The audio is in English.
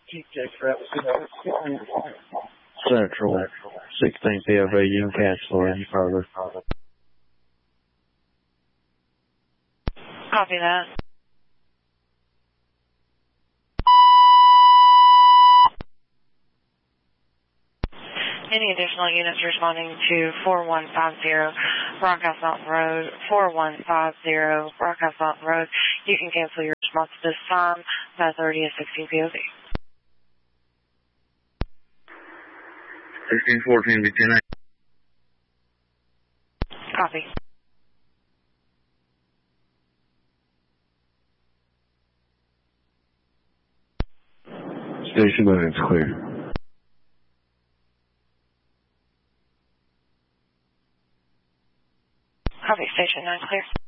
Central, 16 PFA, you can cancel any further. Copy that. Any additional units responding to 4150 Broadcast Mountain Road, 4150 Broadcast Mountain Road. You can cancel your response this time, 5:30 at 16 POV. 1614, be 10. Copy. Station 9 is clear. Copy, Station 9 clear.